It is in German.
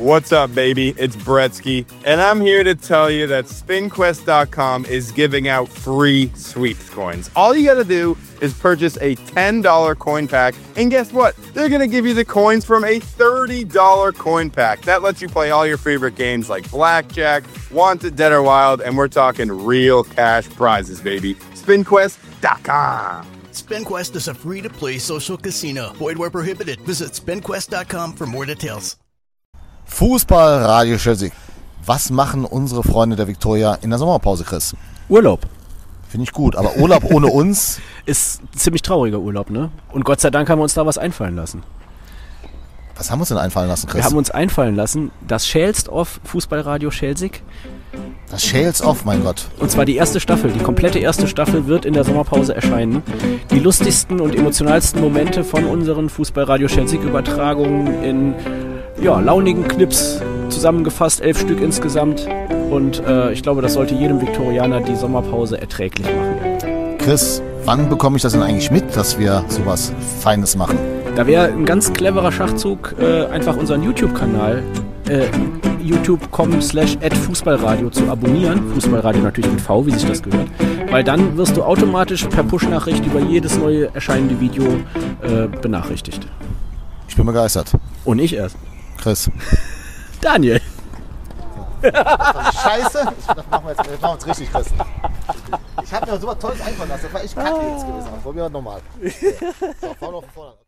What's up, baby? It's Bretsky, and I'm here to tell you that SpinQuest.com is giving out free sweeps coins. All you gotta do is purchase a $10 coin pack, and guess what? They're gonna give you the coins from a $30 coin pack. That lets you play all your favorite games like Blackjack, Wanted, Dead or Wild, and we're talking real cash prizes, baby. SpinQuest.com. SpinQuest is a free-to-play social casino. Void where prohibited. Visit SpinQuest.com for more details. Fußball Radio Chelsea. Was machen unsere Freunde der Viktoria in der Sommerpause, Chris? Urlaub. Finde ich gut, aber Urlaub ohne uns ist ein ziemlich trauriger Urlaub, ne? Und Gott sei Dank haben wir uns da was einfallen lassen. Was haben wir uns denn einfallen lassen, Chris? Wir haben uns einfallen lassen, das Schälst Off Fußballradio Schelsig. Das Schälst Off, mein Gott. Und zwar die erste Staffel, die komplette erste Staffel wird in der Sommerpause erscheinen. Die lustigsten und emotionalsten Momente von unseren Fußballradio Schelsig Übertragungen in launigen Clips zusammengefasst, 11 Stück insgesamt. Und ich glaube, das sollte jedem Viktorianer die Sommerpause erträglich machen. Chris, wann bekomme ich das denn eigentlich mit, dass wir sowas Feines machen? Da wäre ein ganz cleverer Schachzug, einfach unseren YouTube-Kanal youtube.com/@Fußballradio zu abonnieren. Fußballradio natürlich mit V, wie sich das gehört. Weil dann wirst du automatisch per Push-Nachricht über jedes neue erscheinende Video benachrichtigt. Ich bin begeistert. Und ich erst. Chris. Daniel. Scheiße. Das machen wir jetzt richtig, Chris. Ich habe mir so was Tolles einfallen lassen. Das war echt kacke jetzt gewesen. Probieren wir nochmal. So, vorne auf vorne.